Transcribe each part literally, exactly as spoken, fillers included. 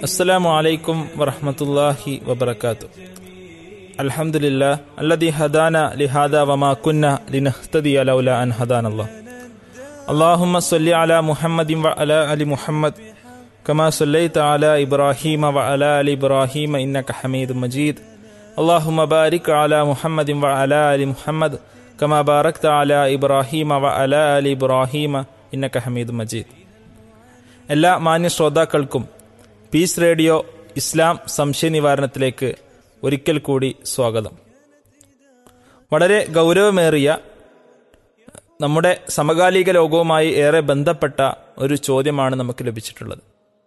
അസ്സലാമു അലൈക്കും വറഹ്മത്തുള്ളാഹി വബറകാതുഹു. അൽഹംദുലില്ലാഹ് അല്ലദീ ഹദാനാ ലിഹാദാ വമാ കുന്നാ ലിനഹ്തദിയ ലൗലാ അൻ ഹദാനല്ലാഹ്. അല്ലാഹുമ്മ സ്വല്ലി അലാ മുഹമ്മദിൻ വഅലാ അലി മുഹമ്മദ് കമാ സ്വല്ലൈത അലാ ഇബ്രാഹീമ വഅലാ അലി ഇബ്രാഹീമ ഇന്നക ഹമീദും മജീദ്. അല്ലാഹുമ്മ ബാരിക് അലാ മുഹമ്മദിൻ വഅലാ അലി മുഹമ്മദ് കമാ ബാരക്ത അലാ ഇബ്രാഹീമ വഅലാ അലി ഇബ്രാഹീമ ഇന്നക ഹമീദും മജീദ്. എല്ലാ മാന്യ ശ്രോതാക്കൾക്കും പീസ് റേഡിയോ ഇസ്ലാം സംശയ നിവാരണത്തിലേക്ക് ഒരിക്കൽ കൂടി സ്വാഗതം. വളരെ ഗൗരവമേറിയ നമ്മുടെ സമകാലിക ലോകവുമായി ഏറെ ബന്ധപ്പെട്ട ഒരു ചോദ്യമാണ് നമുക്ക് ലഭിച്ചിട്ടുള്ളത്.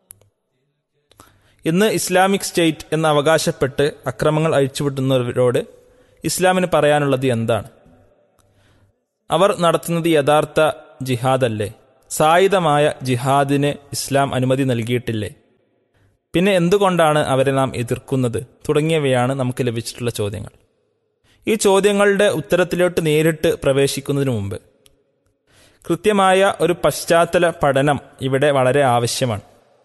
ഇന്ന് ഇസ്ലാമിക് സ്റ്റേറ്റ് എന്ന് അവകാശപ്പെട്ട് അക്രമങ്ങൾ അഴിച്ചുവിടുന്നവരോട് ഇസ്ലാമിന് പറയാനുള്ളത് എന്താണ്? അവർ നടത്തുന്നത് യഥാർത്ഥ ജിഹാദല്ലേ? സായുധമായ ജിഹാദിന് ഇസ്ലാം അനുമതി നൽകിയിട്ടില്ലേ? പിന്നെ എന്തുകൊണ്ടാണ് അവരെ നാം എതിർക്കുന്നത്? തുടങ്ങിയവയാണ് നമുക്ക് ലഭിച്ചിട്ടുള്ള ചോദ്യങ്ങൾ. ഈ ചോദ്യങ്ങളുടെ ഉത്തരത്തിലോട്ട് നേരിട്ട് പ്രവേശിക്കുന്നതിന് മുമ്പ് കൃത്യമായ ഒരു പശ്ചാത്തല പഠനം ഇവിടെ വളരെ ആവശ്യമാണ്.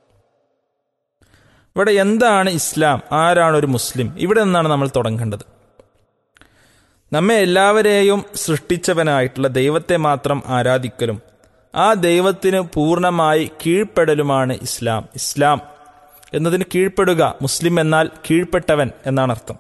ഇവിടെ എന്താണ് ഇസ്ലാം? ആരാണ് ഒരു മുസ്ലിം? ഇവിടെ നിന്നാണ് നമ്മൾ തുടങ്ങേണ്ടത്. നമ്മെ എല്ലാവരെയും സൃഷ്ടിച്ചവനായിട്ടുള്ള ദൈവത്തെ മാത്രം ആരാധിക്കലും ആ ദൈവത്തിന് പൂർണ്ണമായി കീഴ്പ്പെടലുമാണ് ഇസ്ലാം. ഇസ്ലാം എന്നതിന് കീഴ്പ്പെടുക, മുസ്ലിം എന്നാൽ കീഴ്പ്പെട്ടവൻ എന്നാണ് അർത്ഥം.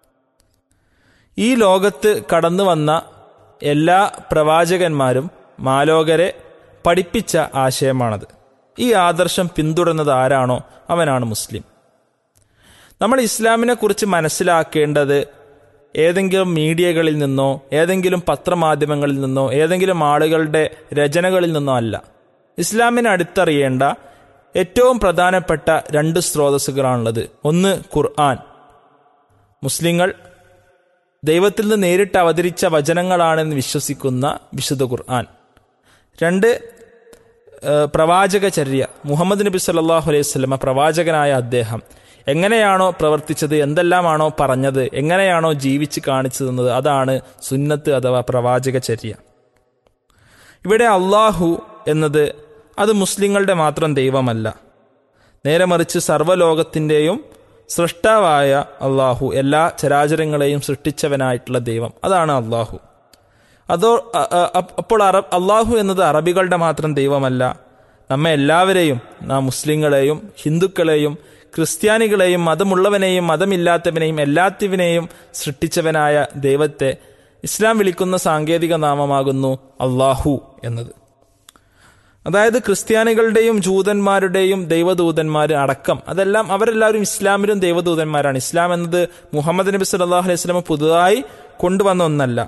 ഈ ലോകത്ത് കടന്നു വന്ന എല്ലാ പ്രവാചകന്മാരും മാലോകരെ പഠിപ്പിച്ച ആശയമാണത്. ഈ ആദർശം പിന്തുടർന്നത് ആരാണോ അവനാണ് മുസ്ലിം. നമ്മൾ ഇസ്ലാമിനെ കുറിച്ച് മനസ്സിലാക്കേണ്ടത് ഏതെങ്കിലും മീഡിയകളിൽ നിന്നോ ഏതെങ്കിലും പത്രമാധ്യമങ്ങളിൽ നിന്നോ ഏതെങ്കിലും ആളുകളുടെ രചനകളിൽ നിന്നോ അല്ല. ഇസ്ലാമിനെ അടുത്തറിയേണ്ട ഏറ്റവും പ്രധാനപ്പെട്ട രണ്ട് സ്രോതസ്സുകളാണുള്ളത്. ഒന്ന് ഖുർആൻ, മുസ്ലിങ്ങൾ ദൈവത്തിൽ നിന്ന് നേരിട്ട് അവതരിച്ച വചനങ്ങളാണെന്ന് വിശ്വസിക്കുന്ന വിശുദ്ധ ഖുർആൻ. രണ്ട് പ്രവാചകചര്യ. മുഹമ്മദ് നബി സല്ലല്ലാഹു അലൈഹി വസല്ലമ പ്രവാചകനായ അദ്ദേഹം എങ്ങനെയാണോ പ്രവർത്തിച്ചത്, എന്തെല്ലാമാണോ പറഞ്ഞത്, എങ്ങനെയാണോ ജീവിച്ച് കാണിച്ചു തന്നത്, അതാണ് സുന്നത്ത് അഥവാ പ്രവാചകചര്യ. ഇവിടെ അള്ളാഹു എന്നത് അത് മുസ്ലിങ്ങളുടെ മാത്രം ദൈവമല്ല, നേരെ മറിച്ച് സർവ്വലോകത്തിൻ്റെയും സൃഷ്ടാവായ അള്ളാഹു, എല്ലാ ചരാചരങ്ങളെയും സൃഷ്ടിച്ചവനായിട്ടുള്ള ദൈവം, അതാണ് അള്ളാഹു. അതോ അപ്പോൾ അറ അള്ളാഹു എന്നത് അറബികളുടെ മാത്രം ദൈവമല്ല, നമ്മെ എല്ലാവരെയും, നാം മുസ്ലിങ്ങളെയും ഹിന്ദുക്കളെയും ക്രിസ്ത്യാനികളെയും മതമുള്ളവനെയും മതമില്ലാത്തവനെയും എല്ലാത്തിനെയും സൃഷ്ടിച്ചവനായ ദൈവത്തെ ഇസ്ലാം വിളിക്കുന്ന സാങ്കേതിക നാമമാകുന്നു അള്ളാഹു എന്നത്. അതായത് ക്രിസ്ത്യാനികളുടെയും ജൂതന്മാരുടെയും ദൈവദൂതന്മാർ അടക്കം അതെല്ലാം അവരെല്ലാവരും ഇസ്ലാമിലും ദൈവദൂതന്മാരാണ്. ഇസ്ലാം എന്നത് മുഹമ്മദ് നബി സല്ലല്ലാഹു അലൈഹി വസല്ലം പുതുതായി കൊണ്ടുവന്ന ഒന്നല്ല.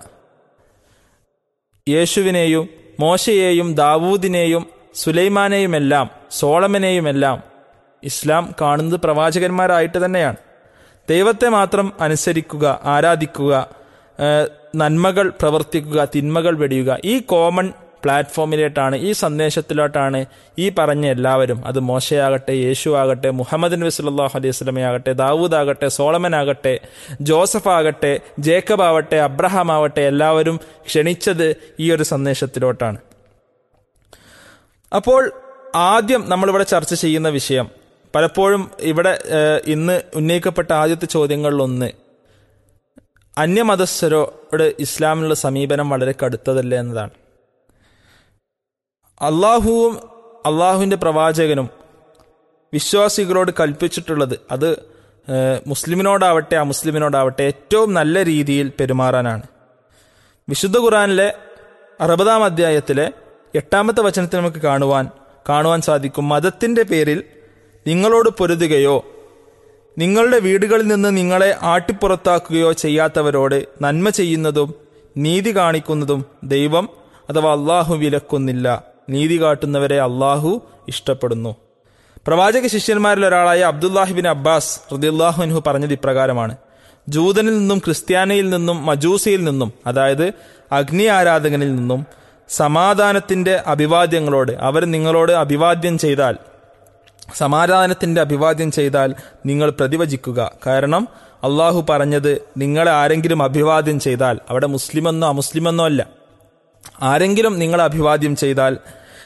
യേശുവിനെയും മോശയെയും ദാവൂദിനെയും സുലൈമാനെയുമെല്ലാം സോളമനെയുമെല്ലാം ഇസ്ലാം കാണുന്നത് പ്രവാചകന്മാരായിട്ട് തന്നെയാണ്. ദൈവത്തെ മാത്രം അനുസരിക്കുക, ആരാധിക്കുക, നന്മകൾ പ്രവർത്തിക്കുക, തിന്മകൾ വെടിയുക, ഈ കോമൺ പ്ലാറ്റ്ഫോമിലോട്ടാണ്, ഈ സന്ദേശത്തിലോട്ടാണ് ഈ പറഞ്ഞ എല്ലാവരും, അത് മോശയാകട്ടെ, യേശു ആകട്ടെ, മുഹമ്മദ് നബി സല്ലല്ലാഹു അലൈഹി വസല്ലമയാകട്ടെ, ദാവൂദ് ആകട്ടെ, സോളമൻ ആകട്ടെ, ജോസഫ് ആകട്ടെ, ജേക്കബ് ആവട്ടെ, അബ്രഹാം ആവട്ടെ, എല്ലാവരും ക്ഷണിച്ചത് ഈ ഒരു സന്ദേശത്തിലോട്ടാണ്. അപ്പോൾ ആദ്യം നമ്മളിവിടെ ചർച്ച ചെയ്യുന്ന വിഷയം, പലപ്പോഴും ഇവിടെ ഇന്ന് ഉന്നയിക്കപ്പെട്ട ആദ്യത്തെ ചോദ്യങ്ങളിലൊന്ന്, അന്യമതസ്ഥരോട് ഇസ്ലാമിനുള്ള സമീപനം വളരെ കടുത്തതല്ലേ എന്നതാണ്. അള്ളാഹുവും അള്ളാഹുവിൻ്റെ പ്രവാചകനും വിശ്വാസികളോട് കൽപ്പിച്ചിട്ടുള്ളത് അത് മുസ്ലിമിനോടാവട്ടെ അമുസ്ലിമിനോടാവട്ടെ ഏറ്റവും നല്ല രീതിയിൽ പെരുമാറാനാണ്. വിശുദ്ധ ഖുർആനിലെ അറുപതാം അധ്യായത്തിലെ എട്ടാമത്തെ വചനത്തിൽ നമുക്ക് കാണുവാൻ കാണുവാൻ സാധിക്കും, മതത്തിൻ്റെ പേരിൽ നിങ്ങളോട് പൊരുതുകയോ നിങ്ങളുടെ വീടുകളിൽ നിന്ന് നിങ്ങളെ ആട്ടിപ്പുറത്താക്കുകയോ ചെയ്യാത്തവരോട് നന്മ ചെയ്യുന്നതും നീതി കാണിക്കുന്നതും ദൈവം അഥവാ അള്ളാഹു വിലക്കുന്നില്ല. നീതി കാട്ടുന്നവരെ അള്ളാഹു ഇഷ്ടപ്പെടുന്നു. പ്രവാചക ശിഷ്യന്മാരിൽ ഒരാളായ അബ്ദുല്ലാഹിബിൻ അബ്ബാസ് റളിയല്ലാഹു അൻഹു പറഞ്ഞത് ഇപ്രകാരമാണ്: ജൂതനിൽ നിന്നും ക്രിസ്ത്യാനിയിൽ നിന്നും മജൂസിയിൽ നിന്നും, അതായത് അഗ്നി ആരാധകനിൽ നിന്നും സമാധാനത്തിൻ്റെ അഭിവാദ്യങ്ങളോട് അവർ നിങ്ങളോട് അഭിവാദ്യം ചെയ്താൽ, സമാധാനത്തിൻ്റെ അഭിവാദ്യം ചെയ്താൽ നിങ്ങൾ പ്രതിവചിക്കുക. കാരണം അള്ളാഹു പറഞ്ഞത് നിങ്ങളെ ആരെങ്കിലും അഭിവാദ്യം ചെയ്താൽ, അവിടെ മുസ്ലിമെന്നോ അമുസ്ലിമെന്നോ അല്ല, ആരെങ്കിലും നിങ്ങളെ അഭിവാദ്യം ചെയ്താൽ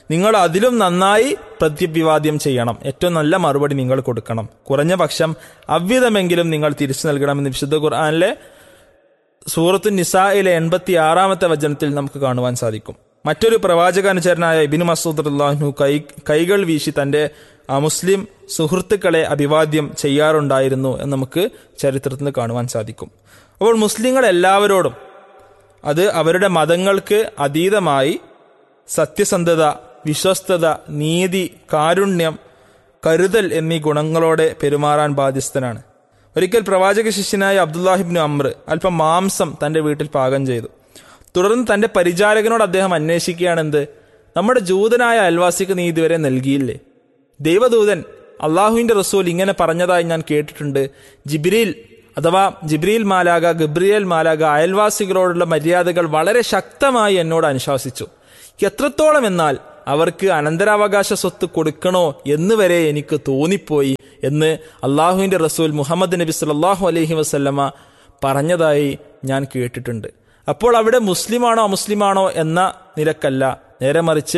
നിങ്ങൾ അതിലും നന്നായി പ്രത്യഭിവാദ്യം ചെയ്യണം, ഏറ്റവും നല്ല മറുപടി നിങ്ങൾ കൊടുക്കണം, കുറഞ്ഞ പക്ഷം അവ്യതമെങ്കിലും നിങ്ങൾ തിരിച്ചു നൽകണമെന്ന് വിശുദ്ധ ഖുർആനിലെ സൂറത്തു നിസായിലെ എൺപത്തി ആറാമത്തെ വചനത്തിൽ നമുക്ക് കാണുവാൻ സാധിക്കും. മറ്റൊരു പ്രവാചകാനുചരനായ ഇബ്നു മസ്ഊദ് റളിയല്ലാഹു അൻഹു കൈ കൈകൾ വീശി തന്റെ ആ മുസ്ലിം സുഹൃത്തുക്കളെ അഭിവാദ്യം ചെയ്യാറുണ്ടായിരുന്നു എന്ന് നമുക്ക് ചരിത്രത്തിൽ കാണുവാൻ സാധിക്കും. അപ്പോൾ മുസ്ലിങ്ങൾ എല്ലാവരോടും, അത് അവരുടെ മതങ്ങൾക്ക് അതീതമായി സത്യസന്ധത, വിശ്വസ്തത, നീതി, കാരുണ്യം, കരുതൽ എന്നീ ഗുണങ്ങളോടെ പെരുമാറാൻ ബാധ്യസ്ഥനാണ്. ഒരിക്കൽ പ്രവാചക ശിഷ്യനായ അബ്ദുല്ലാഹിബ്നു അംർ അല്പം മാംസം തന്റെ വീട്ടിൽ പാകം ചെയ്തു. തുടർന്ന് തന്റെ പരിചാരകനോട് അദ്ദേഹം അന്വേഷിക്കുകയാണെന്ത്, നമ്മുടെ ജൂതനായ അയൽവാസിക്ക് നീ ഇതുവരെ നൽകിയില്ലേ? ദൈവദൂതൻ അള്ളാഹുവിന്റെ റസൂൽ ഇങ്ങനെ പറഞ്ഞതായി ഞാൻ കേട്ടിട്ടുണ്ട്. ജിബ്രീൽ അഥവാ ജിബ്രീൽ മാലാക, ഗബ്രിയേൽ മാലാക അയൽവാസികളോടുള്ള മര്യാദകൾ വളരെ ശക്തമായി എന്നോട് അനുശാസിച്ചു. എത്രത്തോളം എന്നാൽ അവർക്ക് അനന്തരാവകാശ സ്വത്ത് കൊടുക്കണോ എന്ന് വരെ എനിക്ക് തോന്നിപ്പോയി എന്ന് അള്ളാഹുവിന്റെ റസൂൽ മുഹമ്മദ് നബി സല്ലല്ലാഹു അലൈഹി വസല്ലമ പറഞ്ഞതായി ഞാൻ കേട്ടിട്ടുണ്ട്. അപ്പോൾ അവിടെ മുസ്ലിമാണോ അമുസ്ലിമാണോ എന്ന നിലക്കല്ല, നേരെ മറിച്ച്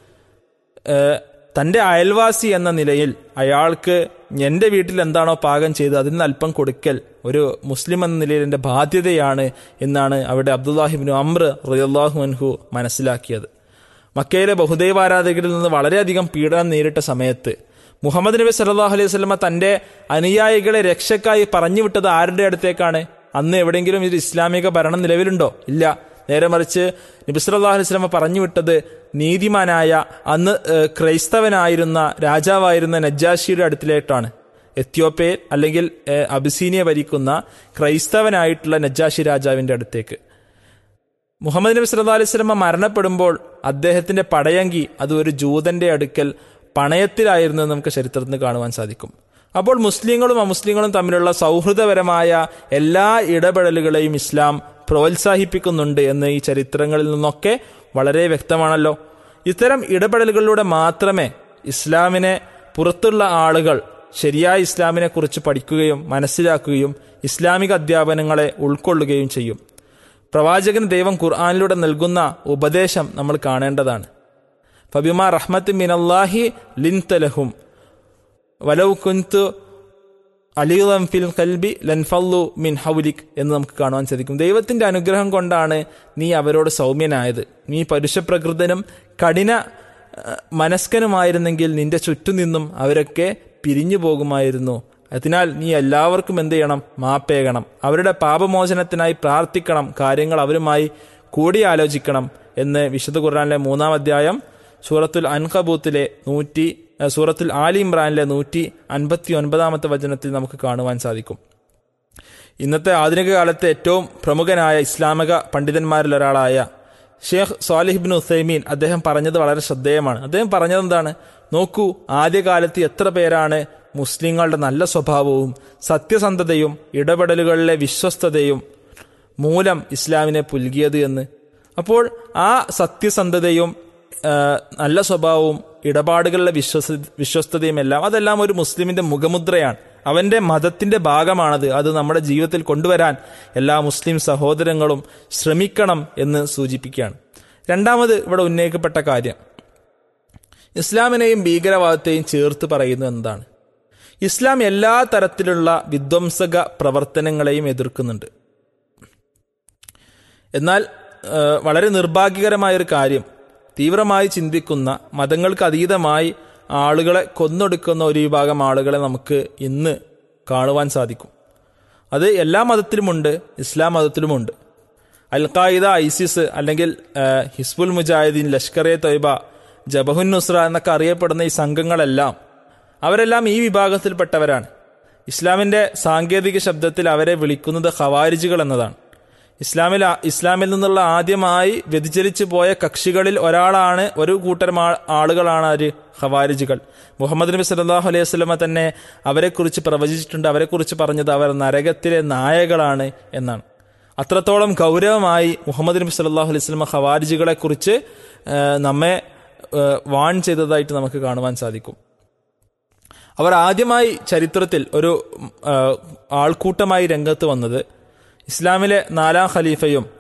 തൻ്റെ അയൽവാസി എന്ന നിലയിൽ അയാൾക്ക് എൻ്റെ വീട്ടിൽ എന്താണോ പാകം ചെയ്ത് അതിൽ നിന്ന് അല്പം കൊടുക്കൽ ഒരു മുസ്ലിം എന്ന നിലയിൽ എൻ്റെ ബാധ്യതയാണ് എന്നാണ് അവിടെ അബ്ദുല്ലാഹിബ്നു അംർ റളിയല്ലാഹു അൻഹു മനസ്സിലാക്കിയത്. മക്കയിലെ ബഹുദൈവാരാധകരിൽ നിന്ന് വളരെയധികം പീഡനം നേരിട്ട സമയത്ത് മുഹമ്മദ് നബി സല്ലല്ലാഹു അലൈഹി വസല്ലമ തൻ്റെ അനുയായികളെ രക്ഷക്കായി പറഞ്ഞു വിട്ടത് ആരുടെ അടുത്തേക്കാണ്? അന്ന് എവിടെയെങ്കിലും ഒരു ഇസ്ലാമിക ഭരണം നിലവിലുണ്ടോ? ഇല്ല. നേരെ മറിച്ച് നബി സല്ലല്ലാഹു അലൈഹി വസല്ലമ പറഞ്ഞു വിട്ടത് നീതിമാനായ, അന്ന് ക്രൈസ്തവനായിരുന്ന രാജാവായിരുന്ന നജ്ജാഷിയുടെ അടുത്തിലേക്കാണ്. എത്യോപ്യയിൽ അല്ലെങ്കിൽ അബിസീനിയ ഭരിക്കുന്ന ക്രൈസ്തവനായിട്ടുള്ള നജ്ജാഷി രാജാവിന്റെ അടുത്തേക്ക്. മുഹമ്മദ് നബി സല്ലല്ലാഹു അലൈഹി വസല്ലമ മരണപ്പെടുമ്പോൾ അദ്ദേഹത്തിന്റെ പടയങ്കി അത് ഒരു ജൂതന്റെ അടുക്കൽ പണയത്തിലായിരുന്നു എന്ന് നമുക്ക് ചരിത്രത്തിൽ കാണുവാൻ സാധിക്കും. അപ്പോൾ മുസ്ലിങ്ങളും അമുസ്ലിങ്ങളും തമ്മിലുള്ള സൗഹൃദപരമായ എല്ലാ ഇടപെടലുകളെയും ഇസ്ലാം പ്രോത്സാഹിപ്പിക്കുന്നുണ്ട് എന്ന് ഈ ചരിത്രങ്ങളിൽ നിന്നൊക്കെ വളരെ വ്യക്തമാണല്ലോ. ഇത്തരം ഇടപെടലുകളിലൂടെ മാത്രമേ ഇസ്ലാമിനെ പുറത്തുള്ള ആളുകൾ ശരിയായ ഇസ്ലാമിനെ കുറിച്ച് പഠിക്കുകയും മനസ്സിലാക്കുകയും ഇസ്ലാമിക അധ്യാപനങ്ങളെ ഉൾക്കൊള്ളുകയും ചെയ്യും. പ്രവാചകൻ ദൈവം ഖുർആനിലൂടെ നൽകുന്ന ഉപദേശം നമ്മൾ കാണേണ്ടതാണ്. ഫബിമാ റഹ്മത്തി മിനല്ലാഹി ലിൻത ലഹും വലൗ കുൻതു അലീദൻ ഫിൽ ഖൽബി ലൻഫല്ലു മിൻ ഹൗലിക് എന്ന് നമുക്ക് കാണുവാൻ സാധിക്കും. ദൈവത്തിന്റെ അനുഗ്രഹം കൊണ്ടാണ് നീ അവരോട് സൗമ്യനായത്. നീ പരുഷപ്രകൃതനും കഠിന മനസ്കനുമായിരുന്നെങ്കിൽ നിന്റെ ചുറ്റുനിന്നും അവരൊക്കെ പിരിഞ്ഞു പോകുമായിരുന്നു. അതിനാൽ നീ എല്ലാവർക്കും എന്ത് ചെയ്യണം? മാപ്പേകണം, അവരുടെ പാപമോചനത്തിനായി പ്രാർത്ഥിക്കണം, കാര്യങ്ങൾ അവരുമായി കൂടിയാലോചിക്കണം എന്ന് വിശുദ്ധ ഖുർആനിലെ മൂന്നാം അധ്യായം സൂറത്തുൽ അൻകബൂത്തിലെ നൂറ്റി സൂറത്തുൽ ആലി ഇമ്രാനിലെ നൂറ്റി അൻപത്തി ഒൻപതാമത്തെ വചനത്തിൽ നമുക്ക് കാണുവാൻ സാധിക്കും. ഇന്നത്തെ ആധുനിക കാലത്തെ ഏറ്റവും പ്രമുഖനായ ഇസ്ലാമിക പണ്ഡിതന്മാരിൽ ഒരാളായ ഷേഖ് സ്വാലിഹ് ഇബ്നു ഉസൈമീൻ അദ്ദേഹം പറഞ്ഞത് വളരെ ശ്രദ്ധേയമാണ്. അദ്ദേഹം പറഞ്ഞത് എന്താണ്? നോക്കൂ, ആദ്യകാലത്ത് എത്ര പേരാണ് മുസ്ലിങ്ങളുടെ നല്ല സ്വഭാവവും സത്യസന്ധതയും ഇടപെടലുകളിലെ വിശ്വസ്തതയും മൂലം ഇസ്ലാമിനെ പുൽകിയത് എന്ന്. അപ്പോൾ ആ സത്യസന്ധതയും നല്ല സ്വഭാവവും ഇടപാടുകളിലെ വിശ്വസ വിശ്വസ്തതയും എല്ലാം അതെല്ലാം ഒരു മുസ്ലിമിന്റെ മുഖമുദ്രയാണ്. അവന്റെ മതത്തിന്റെ ഭാഗമാണത്. അത് നമ്മുടെ ജീവിതത്തിൽ കൊണ്ടുവരാൻ എല്ലാ മുസ്ലിം സഹോദരങ്ങളും ശ്രമിക്കണം എന്ന് സൂചിപ്പിക്കുകയാണ്. രണ്ടാമത് ഇവിടെ ഉന്നയിക്കപ്പെട്ട കാര്യം, ഇസ്ലാമിനെയും ഭീകരവാദത്തെയും ചേർത്ത് പറയുന്നത് എന്താണ്? ഇസ്ലാം എല്ലാ തരത്തിലുള്ള വിധ്വംസക പ്രവർത്തനങ്ങളെയും എതിർക്കുന്നുണ്ട്. എന്നാൽ വളരെ നിർഭാഗ്യകരമായൊരു കാര്യം, തീവ്രമായി ചിന്തിക്കുന്ന മതങ്ങൾക്ക് അതീതമായി ആളുകളെ കൊന്നൊടുക്കുന്ന ഒരു വിഭാഗം ആളുകളെ നമുക്ക് ഇന്ന് കാണുവാൻ സാധിക്കും. അത് എല്ലാ മതത്തിലുമുണ്ട്, ഇസ്ലാം മതത്തിലുമുണ്ട്. അൽ ഖായിദ, ഐസിസ് അല്ലെങ്കിൽ ഹിസ്ബുൽ മുജാഹിദീൻ, ലഷ്കർ എ തൊയ്ബ, ജബഹുൻ നുസ്ര എന്നൊക്കെ അറിയപ്പെടുന്ന ഈ സംഘങ്ങളെല്ലാം അവരെല്ലാം ഈ വിഭാഗത്തിൽപ്പെട്ടവരാണ്. ഇസ്ലാമിന്റെ സാങ്കേതിക ശബ്ദത്തിൽ അവരെ വിളിക്കുന്നത് ഖവാരിജുകൾ എന്നതാണ്. ഇസ്ലാമിൽ ഇസ്ലാമിൽ നിന്നുള്ള ആദ്യമായി വ്യതിചലിച്ചു പോയ കക്ഷികളിൽ ഒരാളാണ്, ഒരു കൂട്ടം ആളുകളാണ് ആര്? ഖവാരിജുകൾ. മുഹമ്മദ് നബി സല്ലല്ലാഹു അലൈഹി വസല്ലമ തന്നെ അവരെക്കുറിച്ച് പ്രവചിച്ചിട്ടുണ്ട്. അവരെക്കുറിച്ച് പറഞ്ഞത് അവർ നരകത്തിലെ നായകളാണ് എന്നാണ്. അത്രത്തോളം ഗൗരവമായി മുഹമ്മദ് നബി സല്ലല്ലാഹു അലൈഹി വസല്ലമ ഖവാരിജുകളെ കുറിച്ച് നമ്മെ വാൺ ചെയ്തതായിട്ട് നമുക്ക് കാണുവാൻ സാധിക്കും. അവർ ആദ്യമായി ചരിത്രത്തിൽ ഒരു ആൾക്കൂട്ടമായി രംഗത്ത് വന്നത് ഇസ്ലാമിലെ നാലാം ഖലീഫയും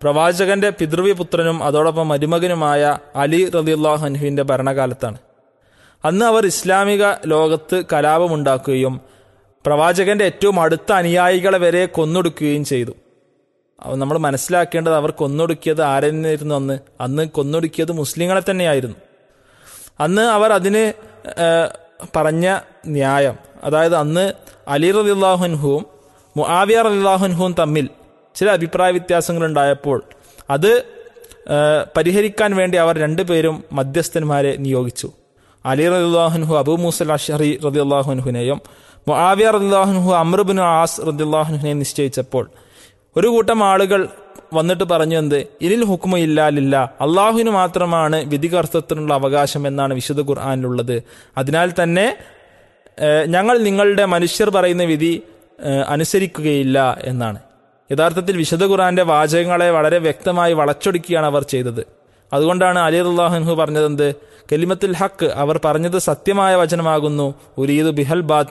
പ്രവാചകന്റെ പിതൃവ്യപുത്രനും അതോടൊപ്പം മരുമകനുമായ അലി റളിയല്ലാഹു അൻഹുവിന്റെ ഭരണകാലത്താണ്. അന്ന് അവർ ഇസ്ലാമിക ലോകത്ത് കലാപമുണ്ടാക്കുകയും പ്രവാചകന്റെ ഏറ്റവും അടുത്ത അനുയായികളെ വരെ കൊന്നൊടുക്കുകയും ചെയ്തു. നമ്മൾ മനസ്സിലാക്കേണ്ടത് അവർ കൊന്നൊടുക്കിയത് ആരെന്നായിരുന്നു? അന്ന് അന്ന് കൊന്നൊടുക്കിയത് മുസ്ലിങ്ങളെ തന്നെയായിരുന്നു. അന്ന് അവർ അതിന് പറഞ്ഞ ന്യായം, അതായത് അന്ന് അലി റളിയല്ലാഹു അൻഹുവും മുആവിയ റളിയല്ലാഹു അൻഹുവും തമ്മിൽ ചില അഭിപ്രായ വ്യത്യാസങ്ങളുണ്ടായപ്പോൾ അത് പരിഹരിക്കാൻ വേണ്ടി അവർ രണ്ടുപേരും മധ്യസ്ഥന്മാരെ നിയോഗിച്ചു. അലി റളിയല്ലാഹു അൻഹു അബൂ മൂസൽ അശ്അരി റളിയല്ലാഹു അൻഹുവിനെയും മുആവിയ റളിയല്ലാഹു അൻഹു അംർ ഇബ്നു ആസ് റളിയല്ലാഹു അൻഹുവിനെയും നിശ്ചയിച്ചപ്പോൾ ഒരു കൂട്ടം ആളുകൾ വന്നിട്ട് പറഞ്ഞു, എന്ത് ഇനിൽ ഹുക്മു ഇല്ലാ ലില്ലാ, അള്ളാഹുവിന് മാത്രമാണ് വിധികർത്തൃത്വത്തിനുള്ള അവകാശം എന്നാണ് വിശുദ്ധ ഖുർആനിലുള്ളത്. അതിനാൽ തന്നെ ഞങ്ങൾ നിങ്ങളുടെ മനുഷ്യർ പറയുന്ന വിധി അനുസരിക്കുകയില്ല എന്നാണ്. യഥാർത്ഥത്തിൽ വിശുദ്ധ ഖുർആന്റെ വാചകങ്ങളെ വളരെ വ്യക്തമായി വളച്ചൊടുക്കിയാണ് അവർ ചെയ്തത്. അതുകൊണ്ടാണ് അലി റളിയല്ലാഹു അൻഹു പറഞ്ഞത്, എന്ത് കലിമത്തുൽ ഹക്ക്, അവർ പറഞ്ഞത് സത്യമായ വചനമാകുന്നു, ഉരീദു ബിഹൽ ബാത്തിൽ